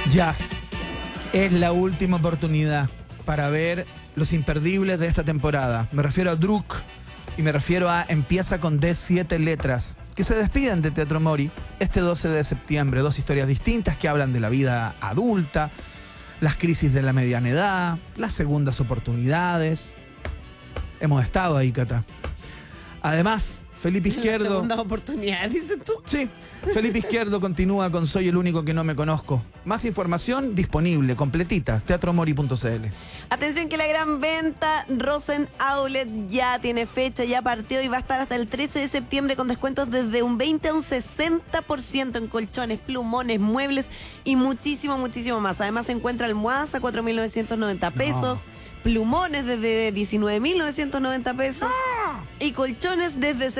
Ya, es la última oportunidad para ver los imperdibles de esta temporada. Me refiero a Druk y me refiero a Empieza con D, 7 letras, que se despiden de Teatro Mori este 12 de septiembre. Dos historias distintas que hablan de la vida adulta, las crisis de la mediana edad, las segundas oportunidades. Hemos estado ahí, Cata. Además, Felipe Izquierdo... La segunda oportunidad, dices tú. Sí, Felipe Izquierdo continúa con Soy el único que no me conozco. Más información disponible, completita, teatromori.cl. Atención que la gran venta Rosen Outlet ya tiene fecha, ya partió y va a estar hasta el 13 de septiembre con descuentos desde un 20 a un 60% en colchones, plumones, muebles y muchísimo, muchísimo más. Además se encuentra almohadas a 4.990 pesos. Plumones desde 19.990 pesos y colchones desde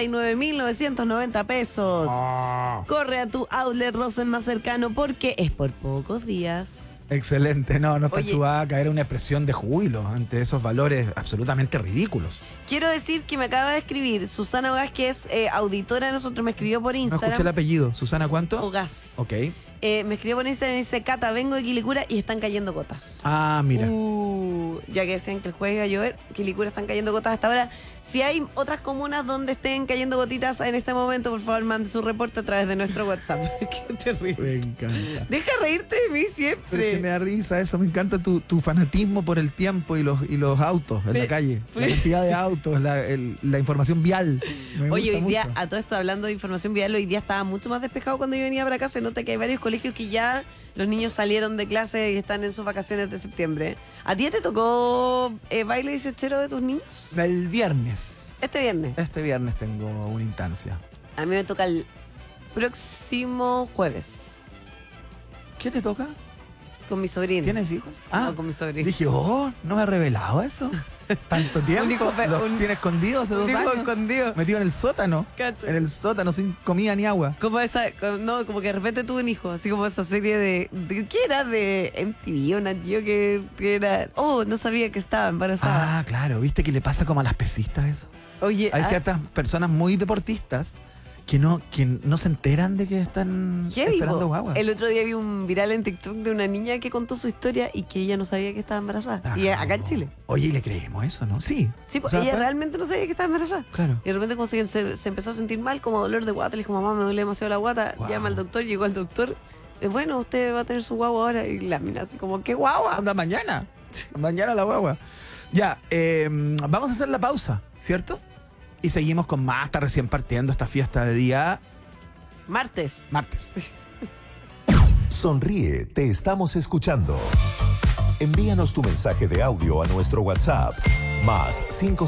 79.990 pesos. Corre a tu outlet Rosen más cercano porque es por pocos días. Excelente, no está Oye, Chewbacca, era una expresión de júbilo ante esos valores absolutamente ridículos. Quiero decir que me acaba de escribir Susana Ogas, que es auditora de nosotros, me escribió por No Instagram. escuché el apellido. ¿Susana cuánto? Ogas. Ok. Me escribió por Instagram y dice: Cata, vengo de Quilicura y están cayendo gotas. Ah, mira. Ya que decían que el jueves iba a llover, Quilicura están cayendo gotas hasta ahora. Si hay otras comunas donde estén cayendo gotitas en este momento, por favor, mande su reporte a través de nuestro WhatsApp. Qué terrible. Me encanta. Deja reírte de mí siempre. Pero es que me da risa eso, me encanta tu fanatismo por el tiempo y los autos en la calle. La cantidad de autos, la información vial. Me Oye, gusta hoy día, mucho. a todo esto hablando de información vial, hoy día estaba mucho más despejado cuando yo venía para acá. Se nota que hay varios colegios que ya los niños salieron de clase y están en sus vacaciones de septiembre. ¿A ti te tocó baile 18 de tus niños? El viernes. Este viernes. Este viernes tengo una instancia. A mí me toca el próximo jueves ¿Qué te toca? con mi sobrino. ¿Tienes hijos? No, con mi sobrino. Dije, no me ha revelado eso. Tanto tiempo. Un hijo ¿Lo tiene escondido hace 2 Un hijo años? escondido. Metido en el sótano. Cacho. En el sótano, sin comida ni agua. Como como que de repente tuve un hijo, así como esa serie de ¿qué era? De MTV, una tío que era, no sabía que estaba embarazada. Ah, claro, viste que le pasa como a las pesistas eso. Oye, Hay ciertas personas muy deportistas que no se enteran de que están heavy, esperando po. guagua. El otro día vi un viral en TikTok de una niña que contó su historia y que ella no sabía que estaba embarazada. Y acá en Chile. Oye, ¿y le creemos eso, no? Sí. Sí, O sea, ella realmente no sabía que estaba embarazada. Claro. Y de repente como se empezó a sentir mal, como dolor de guata. Le dijo, mamá, me duele demasiado la guata. Wow. Llama al doctor, llegó al doctor. Bueno, usted va a tener su guagua ahora. Y la mina así como, ¿qué guagua? Anda mañana. Mañana la guagua. Ya, vamos a hacer la pausa, ¿cierto? Y seguimos con más. Está recién partiendo esta fiesta de día Martes. martes. Sonríe, te estamos escuchando. Envíanos tu mensaje de audio a nuestro WhatsApp. Más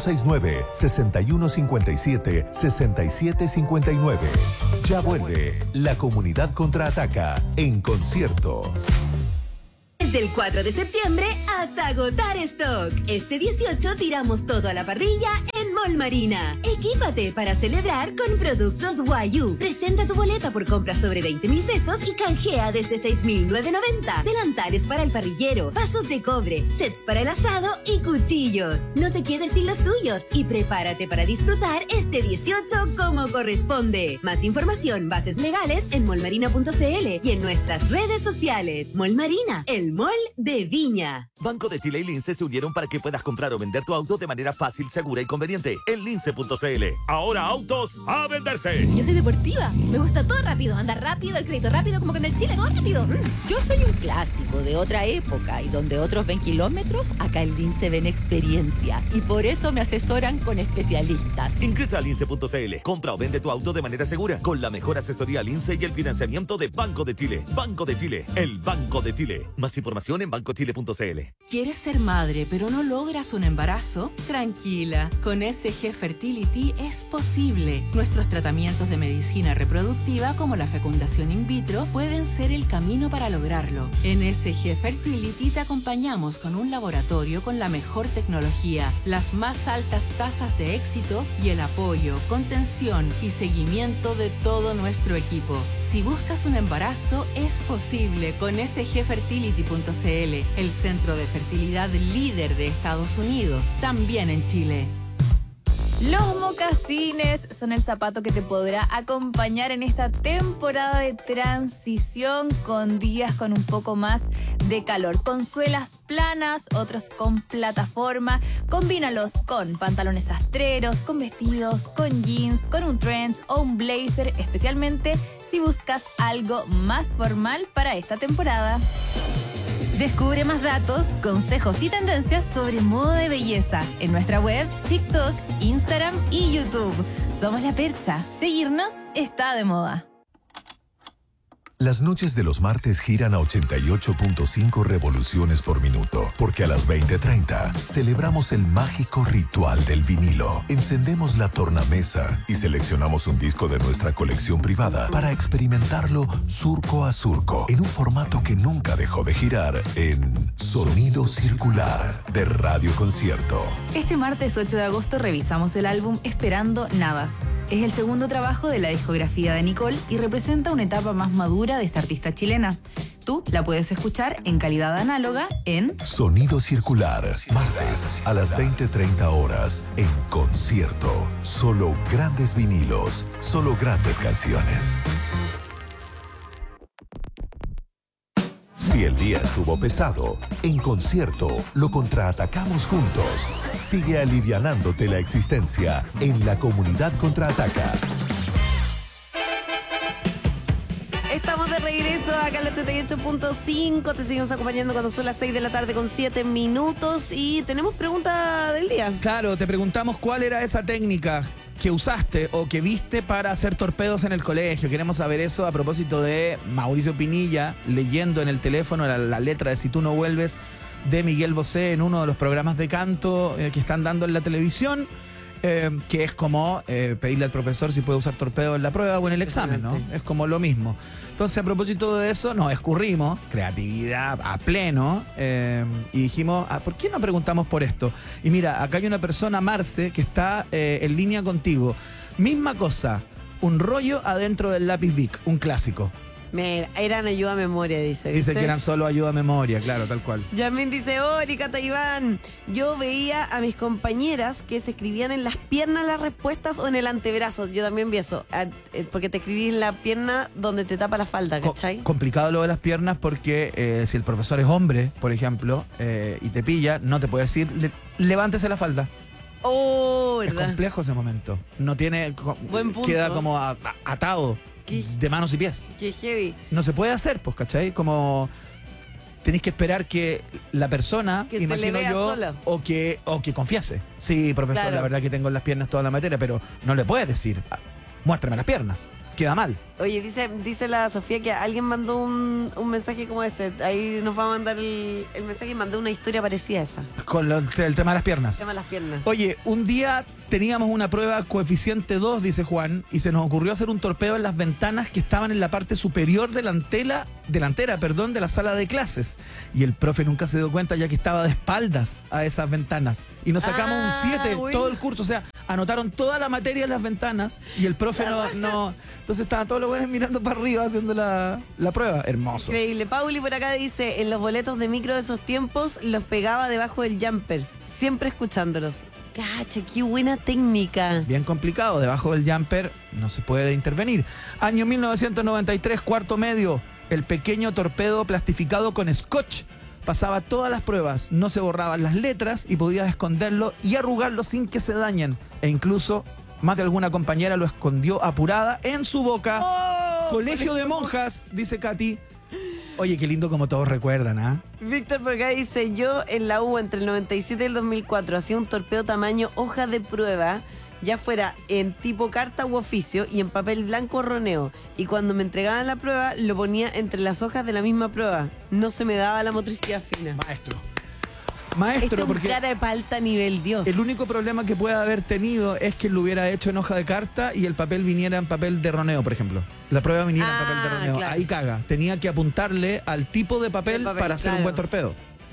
569-6157-6759. Ya vuelve La Comunidad Contraataca en concierto. Desde el 4 de septiembre hasta agotar stock. Este 18 tiramos todo a la parrilla en Mall Marina. Equípate para celebrar con productos Guayú. Presenta tu boleta por compras sobre 20,000 pesos y canjea desde 6,990. Delantales para el parrillero, vasos de cobre, sets para el asado y cuchillos. No te quedes sin los tuyos y prepárate para disfrutar este 18 como corresponde. Más información, bases legales en mallmarina.cl y en nuestras redes sociales. Mall Marina, el mall de Viña. Banco de Chile y Lince se unieron para que puedas comprar o vender tu auto de manera fácil, segura y conveniente en lince.cl. Ahora autos a venderse. Yo soy deportiva, me gusta todo rápido, andar rápido, el crédito rápido, como que en el Chile todo rápido. Yo soy un clásico de otra época y donde otros ven kilómetros, acá en Lince ven experiencia y por eso me asesoran con especialistas. Ingresa a lince.cl. Compra o vende tu auto de manera segura con la mejor asesoría Lince y el financiamiento de Banco de Chile. Banco de Chile, el Banco de Chile. Más información en bancochile.cl. ¿Quieres ser madre pero no logras un embarazo? Tranquila, con SG Fertility es posible. Nuestros tratamientos de medicina reproductiva como la fecundación in vitro pueden ser el camino para lograrlo. En SG Fertility te acompañamos con un laboratorio con la mejor tecnología, las más altas tasas de éxito y el apoyo, contención y seguimiento de todo nuestro equipo. Si buscas un embarazo, es posible con sgfertility.cl, el centro de fertilidad líder de Estados Unidos, también en Chile. Los mocasines son el zapato que te podrá acompañar en esta temporada de transición con días con un poco más de calor. Con suelas planas, otros con plataforma. Combínalos con pantalones astreros, con vestidos, con jeans, con un trench o un blazer, especialmente si buscas algo más formal para esta temporada. Descubre más datos, consejos y tendencias sobre moda de belleza en nuestra web, TikTok, Instagram y YouTube. Somos La Percha. Seguirnos está de moda. Las noches de los martes giran a 88.5 revoluciones por minuto, porque a las 20:30 celebramos el mágico ritual del vinilo. Encendemos la tornamesa y seleccionamos un disco de nuestra colección privada para experimentarlo surco a surco, en un formato que nunca dejó de girar, en Sonido Circular de Radio Concierto. Este martes 8 de agosto revisamos el álbum Esperando Nada. Es el segundo trabajo de la discografía de Nicole y representa una etapa más madura de esta artista chilena. Tú la puedes escuchar en calidad análoga en Sonido Circular, martes a las 20:30 horas en Concierto. Solo grandes vinilos, solo grandes canciones. Si el día estuvo pesado, en Concierto lo contraatacamos juntos. Sigue alivianándote la existencia en la comunidad Contraataca. Estamos de regreso acá en el 88.5. Te seguimos acompañando cuando son las 6 de la tarde con 7 minutos. Y tenemos pregunta del día. Claro, te preguntamos cuál era esa técnica que usaste o que viste para hacer torpedos en el colegio. Queremos saber eso a propósito de Mauricio Pinilla leyendo en el teléfono la letra de Si tú no vuelves de Miguel Bosé en uno de los programas de canto que están dando en la televisión. Que es como pedirle al profesor si puede usar torpedo en la prueba o en el examen, ¿no? Es como lo mismo. Entonces, a propósito de eso, nos escurrimos, creatividad a pleno, y dijimos, ¿por qué no preguntamos por esto? Y mira, acá hay una persona, Marce, que está en línea contigo. Misma cosa, un rollo adentro del lápiz Bic, un clásico. Mira, eran ayuda a memoria, dice. Dice que eran solo ayuda a memoria, claro, tal cual. Yasmin dice, hola, Cata Iván. Yo veía a mis compañeras que se escribían en las piernas las respuestas o en el antebrazo. Yo también vi eso, porque te escribís en la pierna donde te tapa la falda, ¿cachai? Complicado lo de las piernas porque si el profesor es hombre, por ejemplo, y te pilla, no te puede decir, levántese la falda. Oh, ¿verdad? Es complejo ese momento. No tiene... Buen punto. Queda como atado. De manos y pies. Qué heavy. No se puede hacer, pues, ¿cachai? Como tenéis que esperar que la persona, que imagino se le vea yo, sola. o que confiese. Sí, profesor, claro. La verdad que tengo en las piernas toda la materia, pero no le puedes decir, muéstrame las piernas. Queda mal. Oye, dice la Sofía que alguien mandó un mensaje como ese. Ahí nos va a mandar el mensaje y mandó una historia parecida a esa. Con el tema de las piernas. El tema de las piernas. Oye, un día teníamos una prueba coeficiente 2, dice Juan, y se nos ocurrió hacer un torpeo en las ventanas que estaban en la parte superior delantera, de la sala de clases. Y el profe nunca se dio cuenta ya que estaba de espaldas a esas ventanas. Y nos sacamos un 7 bueno. todo el curso. O sea, anotaron toda la materia en las ventanas y el profe no. Entonces estaban todos los buenos mirando para arriba haciendo la prueba. Hermoso. Increíble. Pauli por acá dice, en los boletos de micro de esos tiempos los pegaba debajo del jumper. Siempre escuchándolos. Cacha, qué buena técnica. Bien complicado, debajo del jumper no se puede intervenir. Año 1993, cuarto medio, el pequeño torpedo plastificado con scotch pasaba todas las pruebas, no se borraban las letras y podías esconderlo y arrugarlo sin que se dañen. E incluso más de alguna compañera lo escondió apurada en su boca. ¡Oh! Colegio de monjas, dice Katy. Oye, qué lindo como todos recuerdan, ¿ah? Víctor por acá dice, yo en la U entre el 97 y el 2004 hacía un torpedo tamaño hoja de prueba, ya fuera en tipo carta u oficio y en papel blanco roneo. Y cuando me entregaban la prueba, lo ponía entre las hojas de la misma prueba. No se me daba la motricidad fina. Maestro, Esto es porque cara de palta nivel Dios. el único problema que puede haber tenido es que lo hubiera hecho en hoja de carta y el papel viniera en papel de roneo, por ejemplo. La prueba viniera en papel de roneo. Claro. Ahí caga. Tenía que apuntarle al tipo de papel para hacer un buen torpedo.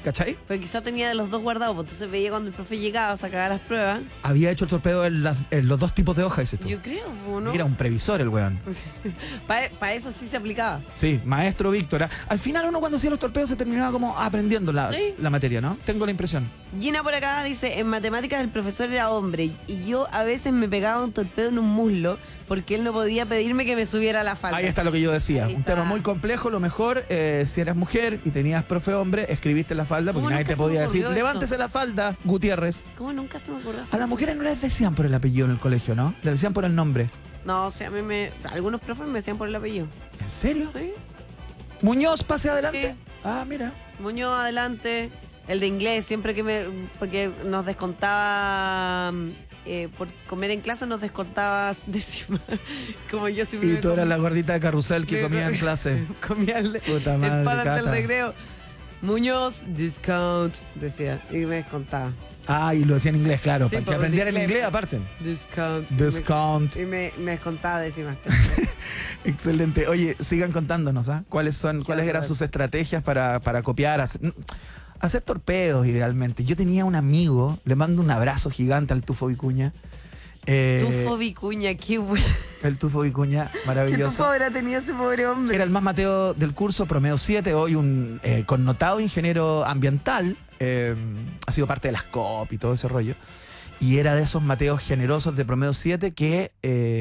¿cachai? Pero quizá tenía de los dos guardados, pues entonces veía cuando el profe llegaba, sacaba las pruebas. Había hecho el torpedo en los dos tipos de hojas, dices tú. Yo creo, ¿no? Era un previsor el weón. Para eso sí se aplicaba. Sí, maestro Víctor. Al final uno cuando hacía los torpedos se terminaba como aprendiendo la materia, ¿no? Tengo la impresión. Gina por acá dice, en matemáticas el profesor era hombre y yo a veces me pegaba un torpedo en un muslo porque él no podía pedirme que me subiera la falda. Ahí está lo que yo decía. Ahí un está. tema muy complejo. Lo mejor, si eras mujer y tenías profe hombre, escribiste la falda porque ¿Cómo nadie nunca te se me podía decir, ocurrió eso? levántese la falda, Gutiérrez. ¿Cómo nunca se me ocurrió A hacer las eso? mujeres no les decían por el apellido en el colegio, ¿no? Les decían por el nombre. No, o sea, algunos profes me decían por el apellido. ¿En serio? ¿Sí? Muñoz, pase adelante. Sí. Ah, mira. Muñoz, adelante. El de inglés, siempre porque nos descontaba, por comer en clase nos descontaba décimas. Como yo siempre Y tú eras la gordita de carrusel que comía en clase. comía el Puta madre, pan ante el Cata. recreo. Muñoz, discount, decía, y me descontaba. Ah, y lo decía en inglés, claro, Sí, para que por aprendieran inglés. inglés aparte. Discount. Discount. Y me descontaba décimas. Excelente. Oye, sigan contándonos, ¿ah? ¿Cuáles eran sus estrategias para copiar? Hacer torpedos, idealmente. Yo tenía un amigo, le mando un abrazo gigante al Tufo Vicuña. Tufo Vicuña, qué bueno. El Tufo Vicuña, ¿Qué maravilloso. tufo habrá tenido ese pobre hombre? Era el más mateo del curso, promedio 7, hoy un connotado ingeniero ambiental. Ha sido parte de las COP y todo ese rollo. Y era de esos mateos generosos de promedio 7 que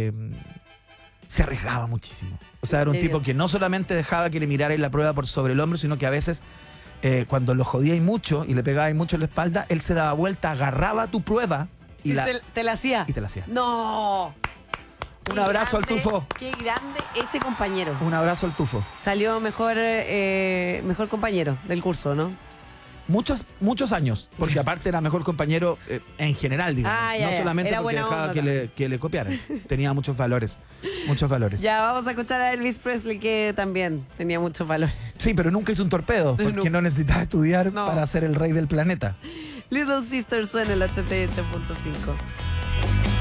se arriesgaba muchísimo. O sea, era un ¿En serio? tipo que no solamente dejaba que le mirara la prueba por sobre el hombro, sino que a veces cuando lo jodía y mucho y le pegaba y mucho en la espalda, él se daba vuelta, agarraba tu prueba y te la hacía. y te la hacía. No. Un abrazo al Tufo. Qué grande ese compañero. Un abrazo al Tufo. Salió mejor compañero del curso, ¿no? Muchos años, porque aparte era mejor compañero en general, digamos. Ah, ya, no ya. solamente Era porque buena dejaba onda que le copiaran. Tenía muchos valores. Muchos valores. Ya vamos a escuchar a Elvis Presley, que también tenía mucho valor. Sí, pero nunca hizo un torpedo, porque No. no necesitaba estudiar No. para ser el rey del planeta. Little Sister suena el 88.5.